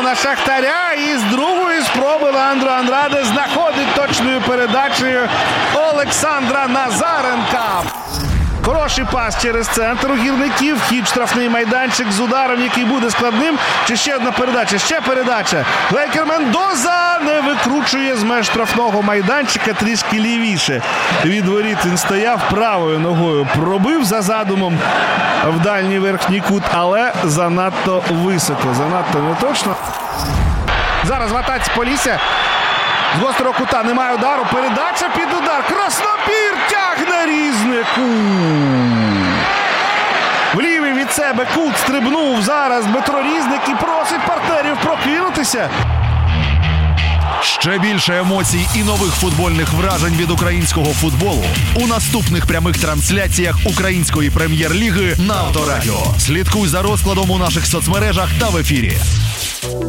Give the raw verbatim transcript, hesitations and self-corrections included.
на Шахтаря. І з другої спроби Леандро Андраде знаходить точною передачею Олександра Назаренка. Хороший пас через центр у гірників. Вхід в штрафний майданчик з ударом, який буде складним. Чи ще одна передача? Ще передача. Лейкер Мендоза не викручує з меж штрафного майданчика, трішки лівіше. Від воріт він стояв, правою ногою пробив за задумом в дальній верхній кут, але занадто високо, занадто неточно. Зараз в атаці Полісся. З гострого кута немає удару. Передача під удар. Краснопір тягне Різнику. В лівий від себе кут стрибнув зараз Дмитро Різник і просить партнерів прокинутися. Ще більше емоцій і нових футбольних вражень від українського футболу у наступних прямих трансляціях Української прем'єр-ліги на Авторадіо. Слідкуй за розкладом у наших соцмережах та в ефірі.